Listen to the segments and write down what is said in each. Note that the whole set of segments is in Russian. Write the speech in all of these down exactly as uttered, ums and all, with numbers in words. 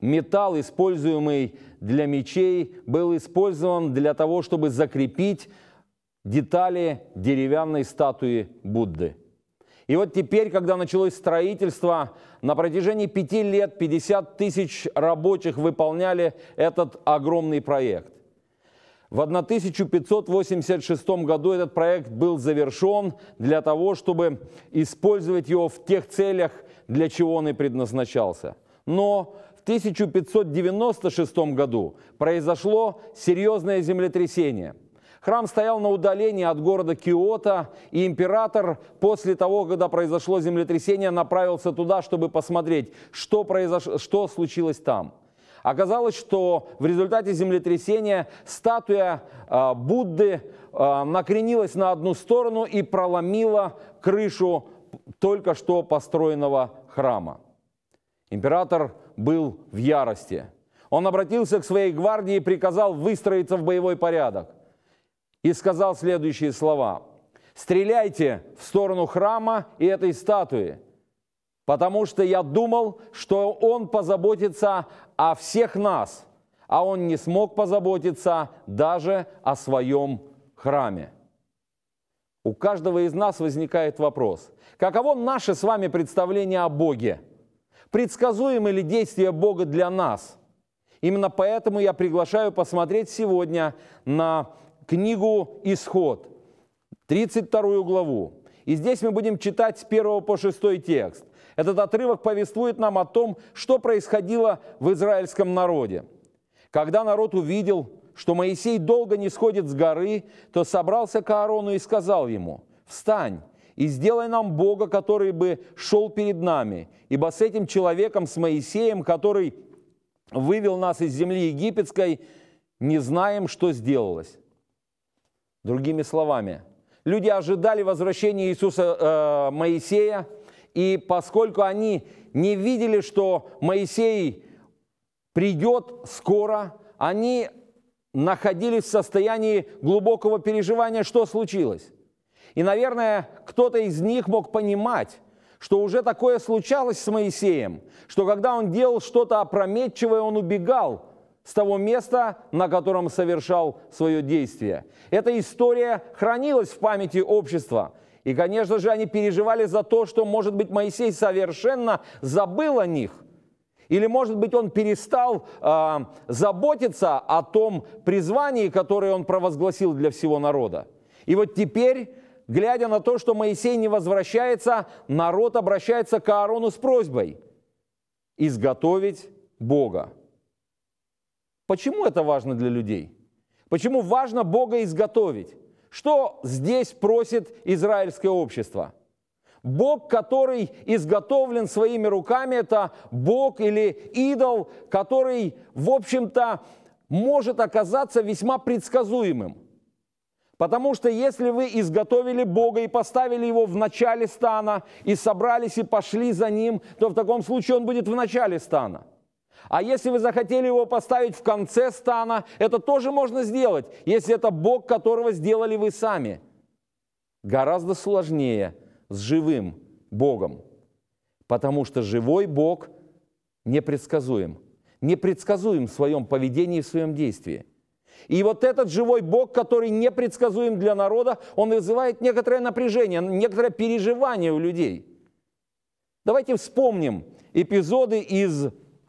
металл, используемый для мечей, был использован для того, чтобы закрепить детали деревянной статуи Будды. И вот теперь, когда началось строительство, на протяжении пяти лет пятьдесят тысяч рабочих выполняли этот огромный проект. В тысяча пятьсот восемьдесят шестом году этот проект был завершен для того, чтобы использовать его в тех целях, для чего он и предназначался. Но в тысяча пятьсот девяносто шестом году произошло серьезное землетрясение. Храм стоял на удалении от города Киото, и император после того, когда произошло землетрясение, направился туда, чтобы посмотреть, что произошло, что случилось там. Оказалось, что в результате землетрясения статуя э, Будды э, накренилась на одну сторону и проломила крышу только что построенного храма. Император был в ярости. Он обратился к своей гвардии и приказал выстроиться в боевой порядок. И сказал следующие слова: «Стреляйте в сторону храма и этой статуи, потому что я думал, что он позаботится о всех нас, а он не смог позаботиться даже о своем храме». У каждого из нас возникает вопрос: каково наше с вами представление о Боге? Предсказуемы ли действия Бога для нас? Именно поэтому я приглашаю посмотреть сегодня на книгу «Исход», тридцать вторую главу. И здесь мы будем читать с первого по шестой текст. Этот отрывок повествует нам о том, что происходило в израильском народе. Когда народ увидел, что Моисей долго не сходит с горы, то собрался к Аарону и сказал ему: «Встань и сделай нам Бога, который бы шел перед нами, ибо с этим человеком, с Моисеем, который вывел нас из земли египетской, не знаем, что сделалось». Другими словами, люди ожидали возвращения Иисуса э, Моисея, и поскольку они не видели, что Моисей придет скоро, они находились в состоянии глубокого переживания, что случилось. И, наверное, кто-то из них мог понимать, что уже такое случалось с Моисеем, что когда он делал что-то опрометчивое, он убегал с того места, на котором совершал свое действие. Эта история хранилась в памяти общества. И, конечно же, они переживали за то, что, может быть, Моисей совершенно забыл о них. Или, может быть, он перестал э, заботиться о том призвании, которое он провозгласил для всего народа. И вот теперь, глядя на то, что Моисей не возвращается, народ обращается к Аарону с просьбой изготовить Бога. Почему это важно для людей? Почему важно Бога изготовить? Что здесь просит израильское общество? Бог, который изготовлен своими руками, это Бог или идол, который, в общем-то, может оказаться весьма предсказуемым. Потому что если вы изготовили Бога и поставили его в начале стана, и собрались и пошли за ним, то в таком случае он будет в начале стана. А если вы захотели его поставить в конце стана, это тоже можно сделать, если это Бог, которого сделали вы сами. Гораздо сложнее с живым Богом, потому что живой Бог непредсказуем, непредсказуем в своем поведении и в своем действии. И вот этот живой Бог, который непредсказуем для народа, он вызывает некоторое напряжение, некоторое переживание у людей. Давайте вспомним эпизоды из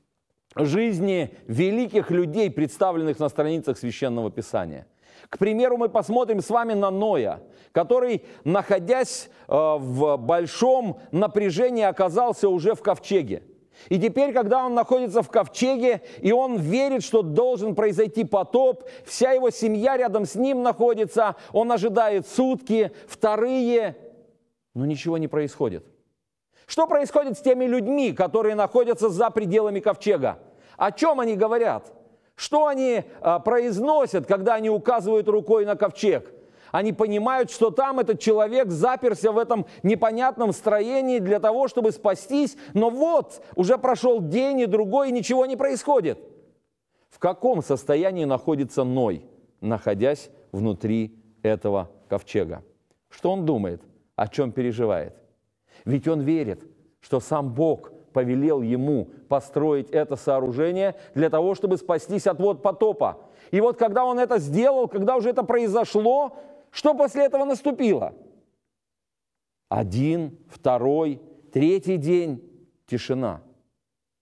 жизни великих людей, представленных на страницах Священного Писания. К примеру, мы посмотрим с вами на Ноя, который, находясь э, в большом напряжении, оказался уже в ковчеге. И теперь, когда он находится в ковчеге, и он верит, что должен произойти потоп, вся его семья рядом с ним находится, он ожидает сутки, вторые, но ничего не происходит. Что происходит с теми людьми, которые находятся за пределами ковчега? О чем они говорят? Что они а, произносят, когда они указывают рукой на ковчег? Они понимают, что там этот человек заперся в этом непонятном строении для того, чтобы спастись, но вот, уже прошел день и другой, и ничего не происходит. В каком состоянии находится Ной, находясь внутри этого ковчега? Что он думает, о чем переживает? Ведь он верит, что сам Бог повелел ему построить это сооружение для того, чтобы спастись от вод потопа. И вот когда он это сделал, когда уже это произошло, что после этого наступило? Один, второй, третий день – тишина.